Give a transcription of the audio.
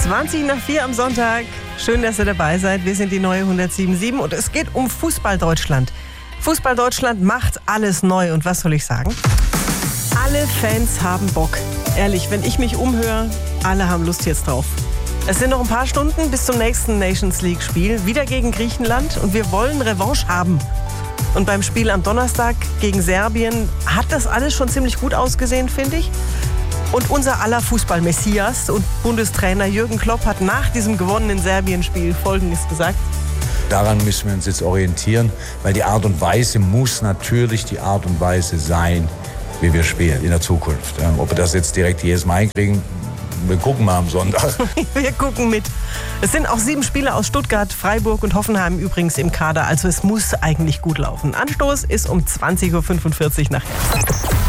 3:20 am Sonntag. Schön, dass ihr dabei seid. Wir sind die neue 107.7 und es geht um Fußball Deutschland. Fußball Deutschland macht alles neu und was soll ich sagen? Alle Fans haben Bock. Ehrlich, wenn ich mich umhöre, alle haben Lust jetzt drauf. Es sind noch ein paar Stunden bis zum nächsten Nations League Spiel, wieder gegen Griechenland und wir wollen Revanche haben. Und beim Spiel am Donnerstag gegen Serbien hat das alles schon ziemlich gut ausgesehen, finde ich. Und unser aller Fußball-Messias und Bundestrainer Jürgen Klopp hat nach diesem gewonnenen Serbien-Spiel Folgendes gesagt. Daran müssen wir uns jetzt orientieren, weil die Art und Weise muss natürlich die Art und Weise sein, wie wir spielen in der Zukunft. Ob wir das jetzt direkt jedes Mal hinkriegen, wir gucken mal am Sonntag. Wir gucken mit. Es sind auch 7 Spieler aus Stuttgart, Freiburg und Hoffenheim übrigens im Kader. Also es muss eigentlich gut laufen. Anstoß ist um 20:45 Uhr nachher.